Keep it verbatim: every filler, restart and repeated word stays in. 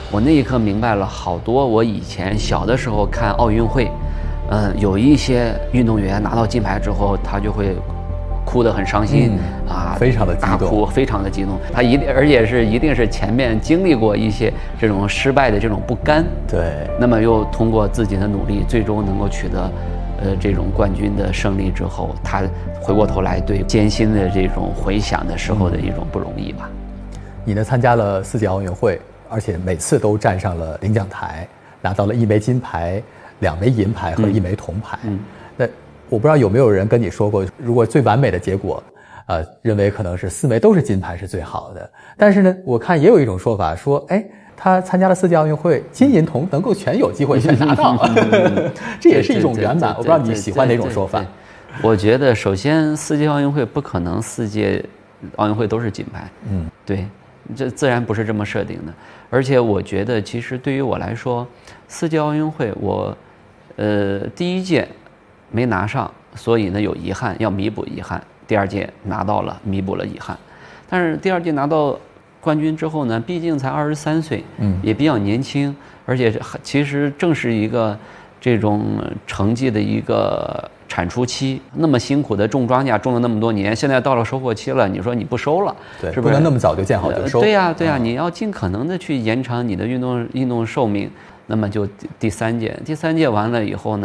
我那一刻明白了好多我以前小的时候看奥运会，嗯，有一些运动员拿到金牌之后，他就会哭得很伤心、 嗯、 啊， 非常的激动， 大哭，非常的激动。他一定，而且是一定是前面经历过一些这种失败的这种不甘， 对， 那么又通过自己的努力，最终能够取得，呃，这种冠军的胜利之后，他回过头来对艰辛的这种回想的时候的一种不容易吧。 你呢，参加了四届奥运会，而且每次都站上了领奖台，拿到了一枚金牌、两枚银牌和一枚铜牌。嗯，那我不知道有没有人跟你说过，如果最完美的结果，呃，认为可能是四枚都是金牌是最好的。但是呢，我看也有一种说法说，哎，他参加了四届奥运会，金银铜能够全有机会全拿到，这也是一种圆满。我不知道你喜欢哪种说法。 我觉得首先四届奥运会不可能四届奥运会都是金牌。嗯，对。这自然不是这么设定的，而且我觉得，其实对于我来说，四届奥运会我，呃，第一届没拿上，所以呢有遗憾，要弥补遗憾。第二届拿到了，弥补了遗憾。但是第二届拿到冠军之后呢，毕竟才二十三岁，嗯，也比较年轻，而且其实正是一个这种成绩的一个产出期，那么辛苦的种庄稼种了那么多年，现在到了收获期了，你说你不收了， 对， 是不是？ 不能那么早就见好就收。 对呀、啊，对呀、啊，你要尽可能的去延长你的运动运动寿命。那么就第三届，第三届完了以后呢？